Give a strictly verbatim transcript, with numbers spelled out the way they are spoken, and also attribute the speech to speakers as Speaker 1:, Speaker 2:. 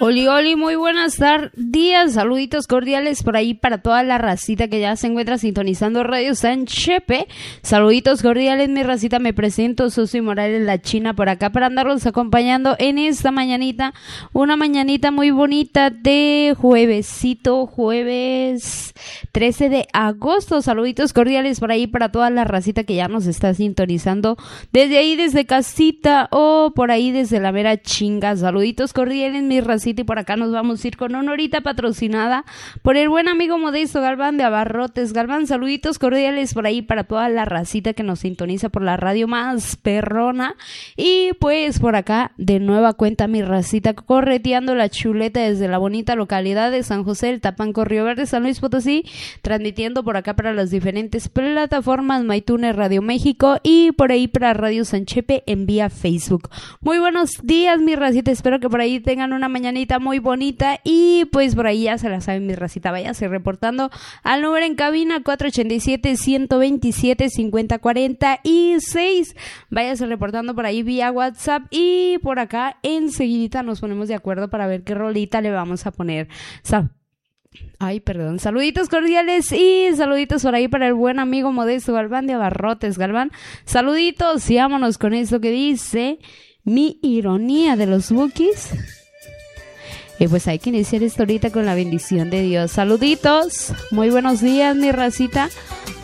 Speaker 1: Oli, oli, muy buenas tardes, saluditos cordiales por ahí para toda la racita que ya se encuentra sintonizando Radio San Chepe. Saluditos cordiales, mi racita, me presento, Susi Morales, la China, por acá para andarlos acompañando en esta mañanita, una mañanita muy bonita de juevesito, jueves trece de agosto. Saluditos cordiales por ahí para toda la racita que ya nos está sintonizando desde ahí, desde casita o por ahí desde la mera chinga. Saluditos cordiales, mi racita. Y por acá nos vamos a ir con una horita patrocinada por el buen amigo Modesto Galván de Abarrotes. Galván, saluditos cordiales por ahí para toda la racita que nos sintoniza por la radio más perrona. Y pues por acá de nueva cuenta mi racita correteando la chuleta desde la bonita localidad de San José del Tapanco, Río Verde, San Luis Potosí, transmitiendo por acá para las diferentes plataformas MyTuner, Radio México y por ahí para Radio San Chepe en vía Facebook. Muy buenos días, mi racita, espero que por ahí tengan una mañana muy bonita y pues por ahí ya se la saben, mi racita, váyase reportando al número en cabina cuatro ochenta y siete, ciento veintisiete, cincuenta cuarenta y seis, váyase reportando por ahí vía WhatsApp y por acá enseguidita nos ponemos de acuerdo para ver qué rolita le vamos a poner. Sa- Ay, perdón, saluditos cordiales y saluditos por ahí para el buen amigo Modesto Galván de Abarrotes. Galván, saluditos y vámonos con esto que dice Mi Ironía de los Bookies. Y pues hay que iniciar esto ahorita con la bendición de Dios. Saluditos, muy buenos días, mi racita.